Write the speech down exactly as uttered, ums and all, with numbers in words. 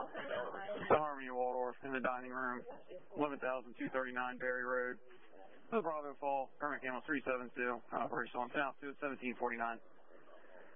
to Harmony Waldorf in the dining room, eleven thousand two thirty-nine Berry Road. The Bravo Fall, Kermit Camel three seven two, operational on altitude seventeen forty-nine.